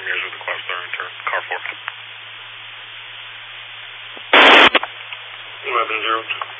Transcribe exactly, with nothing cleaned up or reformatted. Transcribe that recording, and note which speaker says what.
Speaker 1: mirrors with the quad star in turn. Car four. eleven zero two.